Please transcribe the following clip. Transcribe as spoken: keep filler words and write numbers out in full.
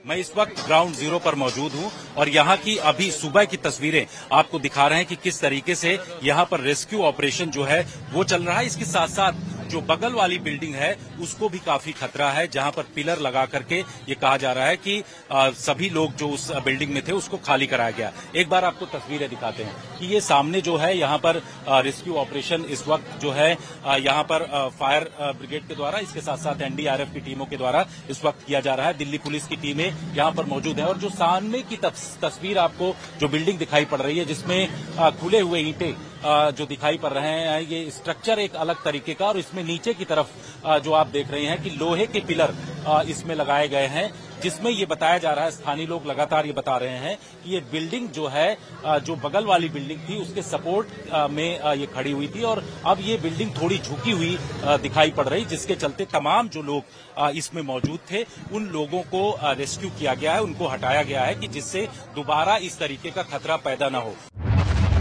मैं इस वक्त ग्राउंड जीरो पर मौजूद हूं और यहां की अभी सुबह की तस्वीरें आपको दिखा रहे हैं कि किस तरीके से यहां पर रेस्क्यू ऑपरेशन जो है वो चल रहा है। इसके साथ साथ जो बगल वाली बिल्डिंग है उसको भी काफी खतरा है, जहां पर पिलर लगा करके ये कहा जा रहा है कि आ, सभी लोग जो उस बिल्डिंग में थे उसको खाली कराया गया। एक बार आपको तस्वीरें दिखाते हैं कि ये सामने जो है यहाँ पर आ, रेस्क्यू ऑपरेशन इस वक्त जो है आ, यहाँ पर आ, फायर आ, ब्रिगेड के द्वारा, इसके साथ साथ एनडीआरएफ की टीमों के द्वारा इस वक्त किया जा रहा है। दिल्ली पुलिस की टीमें यहाँ पर मौजूद है और जो सामने की तस्वीर आपको जो बिल्डिंग दिखाई पड़ रही है जिसमें आ, खुले हुए ईंटें जो दिखाई पड़ रहे हैं, ये स्ट्रक्चर एक अलग तरीके का और इसमें नीचे की तरफ जो आप देख रहे हैं कि लोहे के पिलर इसमें लगाए गए हैं, जिसमें ये बताया जा रहा है, स्थानीय लोग लगातार ये बता रहे हैं कि ये बिल्डिंग जो है जो बगल वाली बिल्डिंग थी उसके सपोर्ट में ये खड़ी हुई थी और अब ये बिल्डिंग थोड़ी झुकी हुई दिखाई पड़ रही, जिसके चलते तमाम जो लोग इसमें मौजूद थे उन लोगों को रेस्क्यू किया गया है, उनको हटाया गया है कि जिससे दोबारा इस तरीके का खतरा पैदा न हो।